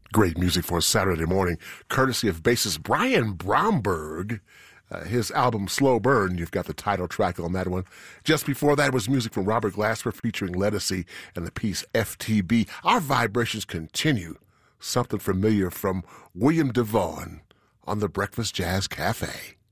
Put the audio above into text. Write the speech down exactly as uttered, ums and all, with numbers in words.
Great music for a Saturday morning, courtesy of bassist Brian Bromberg. Uh, his album Slow Burn, you've got the title track on that one. Just before that was music from Robert Glasper featuring Lettucey and the piece F T B. Our vibrations continue. Something familiar from William DeVaughn on the Breakfast Jazz Cafe.